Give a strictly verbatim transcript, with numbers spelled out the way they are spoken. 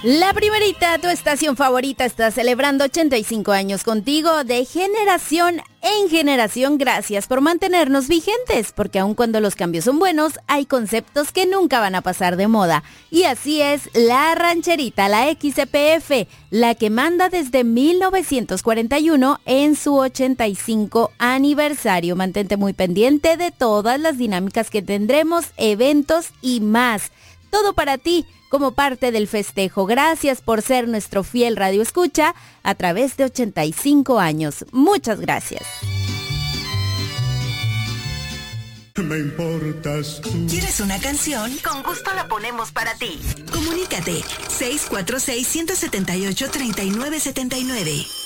La primerita, tu estación favorita, está celebrando ochenta y cinco años contigo de generación en generación. Gracias por mantenernos vigentes, porque aun cuando los cambios son buenos, hay conceptos que nunca van a pasar de moda. Y así es la rancherita, la X C P F, la que manda desde mil novecientos cuarenta y uno en su ochenta y cinco aniversario. Mantente muy pendiente de todas las dinámicas que tendremos, eventos y más. Todo para ti, como parte del festejo. Gracias por ser nuestro fiel radio escucha a través de ochenta y cinco años. Muchas gracias. Me importas tú. ¿Quieres una canción? Con gusto la ponemos para ti. Comunícate seis cuatro seis, uno siete ocho, tres nueve siete nueve.